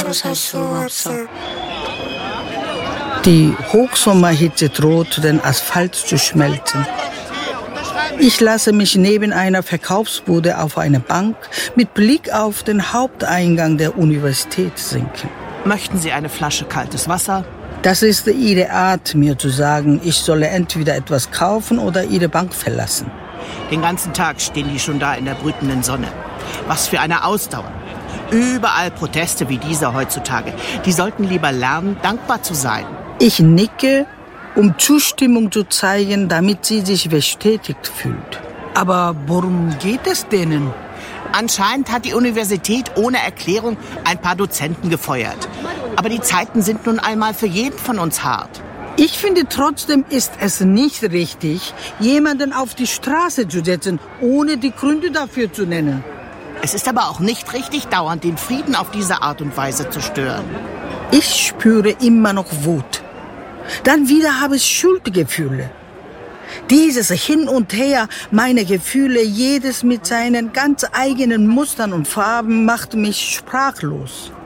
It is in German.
살 수 없어. Die Hochsommerhitze droht, den Asphalt zu schmelzen. Ich lasse mich neben einer Verkaufsbude auf eine Bank mit Blick auf den Haupteingang der Universität sinken. Möchten Sie eine Flasche kaltes Wasser? Das ist Ihre Art, mir zu sagen, ich solle entweder etwas kaufen oder Ihre Bank verlassen. Den ganzen Tag stehen die schon da in der brütenden Sonne. Was für eine Ausdauer. Überall Proteste wie diese heutzutage. Die sollten lieber lernen, dankbar zu sein. Ich nicke, um Zustimmung zu zeigen, damit sie sich bestätigt fühlt. Aber worum geht es denen? Anscheinend hat die Universität ohne Erklärung ein paar Dozenten gefeuert. Aber die Zeiten sind nun einmal für jeden von uns hart. Ich finde trotzdem ist es nicht richtig, jemanden auf die Straße zu setzen, ohne die Gründe dafür zu nennen. Es ist aber auch nicht richtig, dauernd den Frieden auf diese Art und Weise zu stören. Ich spüre immer noch Wut. Dann wieder habe ich Schuldgefühle. Dieses Hin und Her meiner Gefühle, jedes mit seinen ganz eigenen Mustern und Farben, macht mich sprachlos.